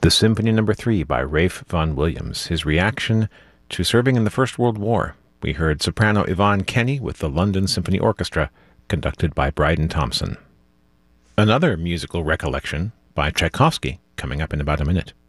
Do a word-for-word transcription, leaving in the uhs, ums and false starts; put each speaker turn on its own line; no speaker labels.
The Symphony Number Three by Ralph Vaughan Williams, his reaction to serving in the First World War. We heard soprano Yvonne Kenny with the London Symphony Orchestra, conducted by Bryden Thompson. Another musical recollection by Tchaikovsky, coming up in about a minute.